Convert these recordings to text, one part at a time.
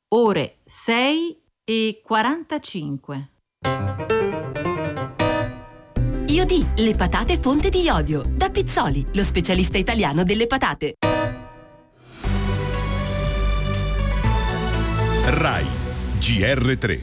ore 6:45. Iodì, le patate fonte di iodio. Da Pizzoli, lo specialista italiano delle patate. RAI GR3.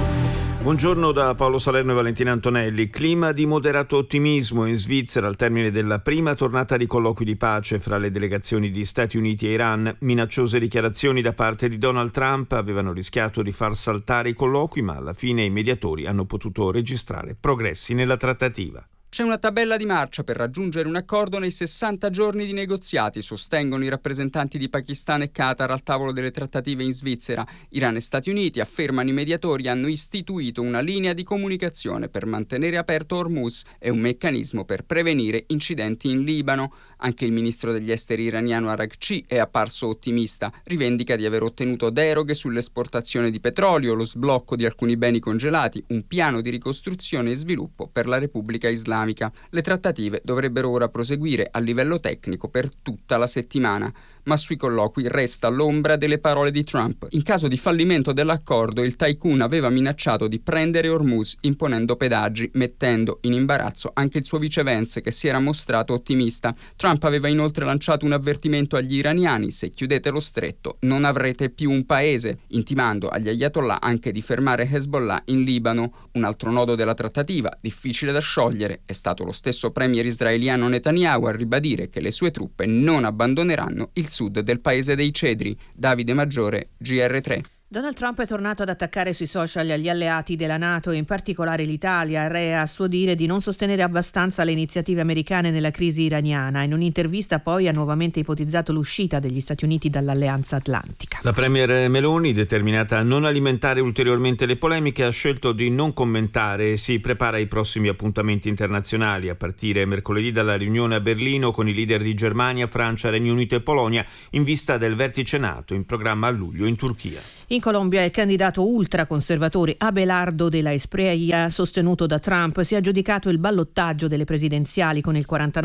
Buongiorno da Paolo Salerno e Valentina Antonelli. Clima di moderato ottimismo in Svizzera al termine della prima tornata di colloqui di pace fra le delegazioni di Stati Uniti e Iran. Minacciose dichiarazioni da parte di Donald Trump avevano rischiato di far saltare i colloqui, ma alla fine i mediatori hanno potuto registrare progressi nella trattativa. C'è una tabella di marcia per raggiungere un accordo nei 60 giorni di negoziati, sostengono i rappresentanti di Pakistan e Qatar al tavolo delle trattative in Svizzera. Iran e Stati Uniti, affermano i mediatori, hanno istituito una linea di comunicazione per mantenere aperto Hormuz e un meccanismo per prevenire incidenti in Libano. Anche il ministro degli esteri iraniano Araghchi è apparso ottimista, rivendica di aver ottenuto deroghe sull'esportazione di petrolio, lo sblocco di alcuni beni congelati, un piano di ricostruzione e sviluppo per la Repubblica Islamica. Le trattative dovrebbero ora proseguire a livello tecnico per tutta la settimana, ma sui colloqui resta l'ombra delle parole di Trump. In caso di fallimento dell'accordo, il tycoon aveva minacciato di prendere Hormuz imponendo pedaggi, mettendo in imbarazzo anche il suo vice Vance, che si era mostrato ottimista. Trump aveva inoltre lanciato un avvertimento agli iraniani: se chiudete lo stretto non avrete più un paese, intimando agli ayatollah anche di fermare Hezbollah in Libano. Un altro nodo della trattativa, difficile da sciogliere, è stato lo stesso premier israeliano Netanyahu a ribadire che le sue truppe non abbandoneranno il sud del paese dei cedri. Davide Maggiore, GR3. Donald Trump è tornato ad attaccare sui social gli alleati della NATO e in particolare l'Italia. Il re, a suo dire, di non sostenere abbastanza le iniziative americane nella crisi iraniana. In un'intervista poi ha nuovamente ipotizzato l'uscita degli Stati Uniti dall'Alleanza Atlantica. La premier Meloni, determinata a non alimentare ulteriormente le polemiche, ha scelto di non commentare e si prepara ai prossimi appuntamenti internazionali, a partire mercoledì dalla riunione a Berlino con i leader di Germania, Francia, Regno Unito e Polonia in vista del vertice NATO in programma a luglio in Turchia. In Colombia il candidato ultraconservatore Abelardo de la Espriella, sostenuto da Trump, si è aggiudicato il ballottaggio delle presidenziali con il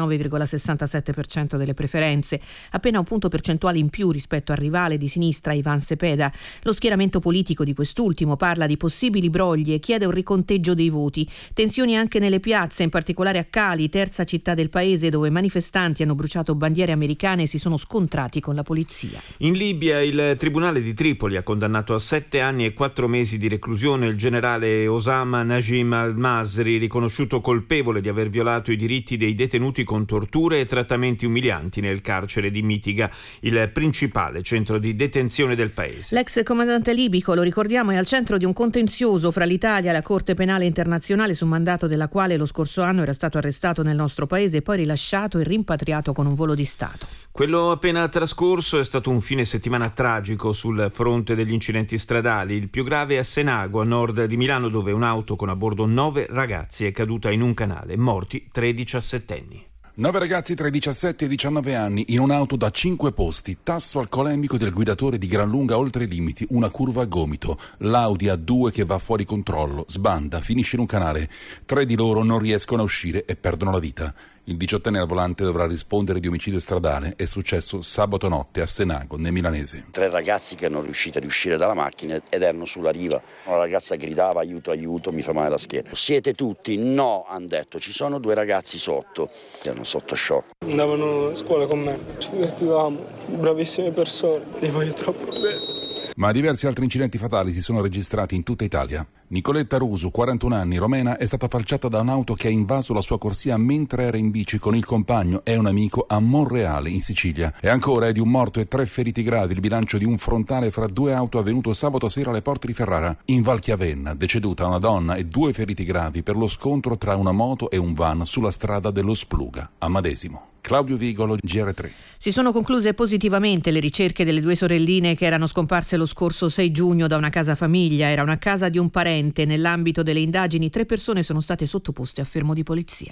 49,67% delle preferenze, appena un punto percentuale in più rispetto al rivale di sinistra Iván Cepeda. Lo schieramento politico di quest'ultimo parla di possibili brogli e chiede un riconteggio dei voti. Tensioni anche nelle piazze, in particolare a Cali, terza città del paese, dove manifestanti hanno bruciato bandiere americane e si sono scontrati con la polizia. In Libia il tribunale di Tripoli ha condannato a 7 anni e 4 mesi di reclusione il generale Osama Najim al-Masri, riconosciuto colpevole di aver violato i diritti dei detenuti con torture e trattamenti umilianti nel carcere di Mitiga, il principale centro di detenzione del paese. L'ex comandante libico, lo ricordiamo, è al centro di un contenzioso fra l'Italia e la Corte Penale Internazionale, su mandato della quale lo scorso anno era stato arrestato nel nostro paese e poi rilasciato e rimpatriato con un volo di Stato. Quello appena trascorso è stato un fine settimana tragico sul fronte degli incidenti stradali. Il più grave è a Senago, a nord di Milano, dove un'auto con a bordo 9 ragazzi è caduta in un canale. Morti 3 diciassettenni. 9 ragazzi tra i 17 e i 19 anni in un'auto da 5 posti, tasso alcolemico del guidatore di gran lunga oltre i limiti, una curva a gomito, l'Audi A2 che va fuori controllo, sbanda, finisce in un canale, 3 di loro non riescono a uscire e perdono la vita. Il 18enne al volante dovrà rispondere di omicidio stradale. È successo sabato notte a Senago, nel milanese. 3 ragazzi che non riusciti a uscire dalla macchina ed erano sulla riva. Una ragazza gridava aiuto, aiuto, mi fa male la schiena. Siete tutti? No, hanno detto, ci sono 2 ragazzi sotto, che erano sotto shock. Andavano a scuola con me, ci divertivamo, bravissime persone, li voglio troppo bene. Ma diversi altri incidenti fatali si sono registrati in tutta Italia. Nicoletta Rusu, 41 anni, romena, è stata falciata da un'auto che ha invaso la sua corsia mentre era in bici con il compagno e un amico a Monreale, in Sicilia. E ancora è di un morto e 3 feriti gravi il bilancio di un frontale fra 2 auto avvenuto sabato sera alle porte di Ferrara. In Valchiavenna, deceduta una donna e 2 feriti gravi per lo scontro tra una moto e un van sulla strada dello Spluga, a Madesimo. Claudio Vigolo, GR3. Si sono concluse positivamente le ricerche delle 2 sorelline che erano scomparse lo scorso 6 giugno da una casa famiglia. Era una casa di un parente. Nell'ambito delle indagini 3 persone sono state sottoposte a fermo di polizia.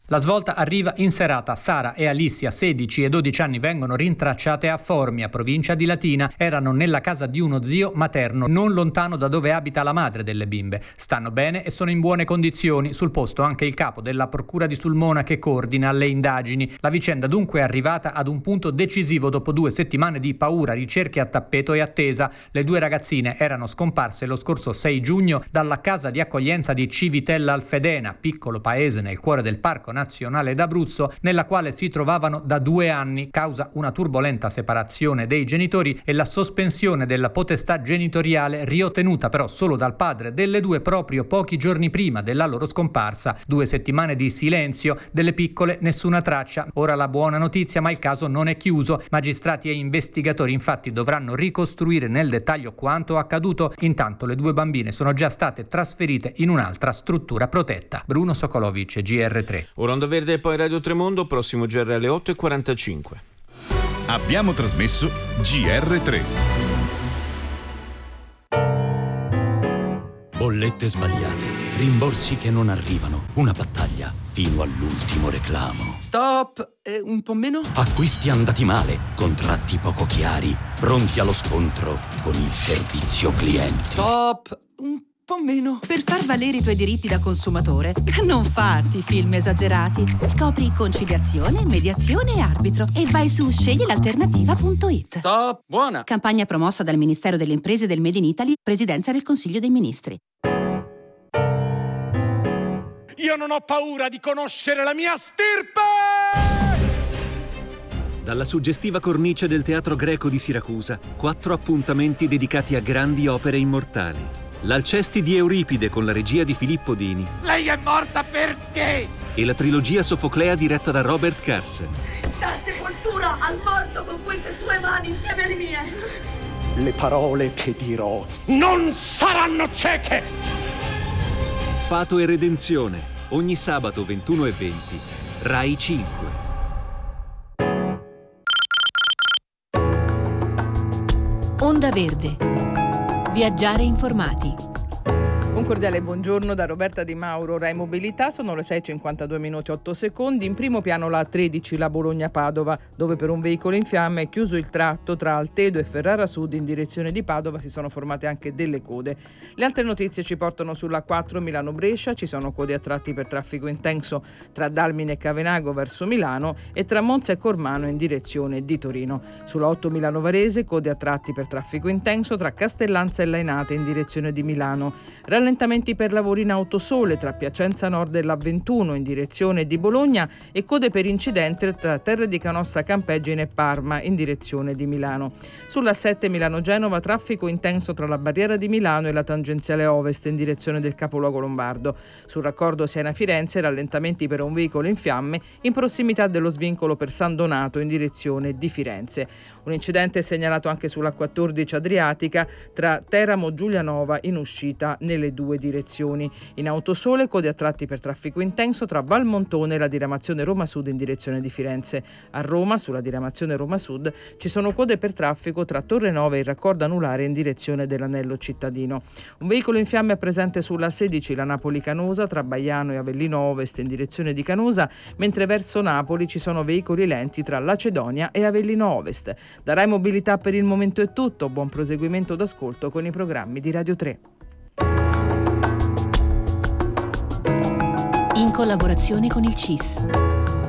La svolta arriva in serata. Sara e Alissia, 16 e 12 anni, vengono rintracciate a Formia, provincia di Latina. Erano nella casa di uno zio materno, non lontano da dove abita la madre delle bimbe. Stanno bene e sono in buone condizioni. Sul posto anche il capo della procura di Sulmona che coordina le indagini. La vicenda dunque è arrivata ad un punto decisivo dopo 2 settimane di paura, ricerche a tappeto e attesa. Le 2 ragazzine erano scomparse lo scorso 6 giugno dalla casa di accoglienza di Civitella Alfedena, piccolo paese nel cuore del Parco Nazionale d'Abruzzo, nella quale si trovavano da 2 anni, causa una turbolenta separazione dei genitori e la sospensione della potestà genitoriale, riottenuta però solo dal padre delle 2 proprio pochi giorni prima della loro scomparsa. 2 settimane di silenzio, delle piccole nessuna traccia. Ora la buona notizia, ma il caso non è chiuso. Magistrati e investigatori infatti dovranno ricostruire nel dettaglio quanto accaduto. Intanto le 2 bambine sono già state trasferite in un'altra struttura protetta. Bruno Sokolovic, GR3. Ora Onda Verde e poi Radio Tremondo, prossimo GR alle 8:45. Abbiamo trasmesso GR3. Bollette sbagliate, rimborsi che non arrivano, una battaglia fino all'ultimo reclamo. Stop! Un po' meno? Acquisti andati male, contratti poco chiari, pronti allo scontro con il servizio clienti. Stop! Un po' meno. Per far valere i tuoi diritti da consumatore, non farti film esagerati. Scopri conciliazione, mediazione e arbitro e vai su sceglielalternativa.it. Stop! Buona! Campagna promossa dal Ministero delle Imprese del Made in Italy, Presidenza del Consiglio dei Ministri. Io non ho paura di conoscere la mia stirpe! Dalla suggestiva cornice del Teatro Greco di Siracusa, 4 appuntamenti dedicati a grandi opere immortali. L'Alcesti di Euripide con la regia di Filippo Dini. Lei è morta perché? E la trilogia Sofoclea diretta da Robert Carsen. Da sepoltura al morto con queste tue mani insieme alle mie. Le parole che dirò non saranno cieche! Fato e redenzione, ogni sabato 21:20, Rai 5. Onda Verde. Viaggiare informati. Un cordiale buongiorno da Roberta Di Mauro, Rai Mobilità. Sono le 6:52 minuti 8 secondi. In primo piano la A13, la Bologna-Padova, dove per un veicolo in fiamme è chiuso il tratto tra Altedo e Ferrara Sud in direzione di Padova. Si sono formate anche delle code. Le altre notizie ci portano sulla 4 Milano-Brescia. Ci sono code a tratti per traffico intenso tra Dalmine e Cavenago verso Milano e tra Monza e Cormano in direzione di Torino. Sulla 8 Milano-Varese, code a tratti per traffico intenso tra Castellanza e Lainate in direzione di Milano. Rallentamenti per lavori in Autosole tra Piacenza Nord e l'A21 in direzione di Bologna e code per incidente tra Terre di Canossa Campegine e Parma in direzione di Milano. Sulla 7 Milano-Genova, traffico intenso tra la barriera di Milano e la tangenziale ovest in direzione del capoluogo lombardo. Sul raccordo Siena-Firenze, rallentamenti per un veicolo in fiamme in prossimità dello svincolo per San Donato in direzione di Firenze. Un incidente è segnalato anche sulla 14 Adriatica tra Teramo Giulianova in uscita nelle 2 direzioni. In Autosole, code a tratti per traffico intenso tra Valmontone e la diramazione Roma Sud in direzione di Firenze. A Roma, sulla diramazione Roma Sud, ci sono code per traffico tra Torre Nova e il raccordo anulare in direzione dell'anello cittadino. Un veicolo in fiamme è presente sulla 16, la Napoli-Canosa, tra Baiano e Avellino Ovest in direzione di Canosa, mentre verso Napoli ci sono veicoli lenti tra Lacedonia e Avellino Ovest. Da Rai Mobilità per il momento è tutto. Buon proseguimento d'ascolto con i programmi di Radio 3. In collaborazione con il CIS.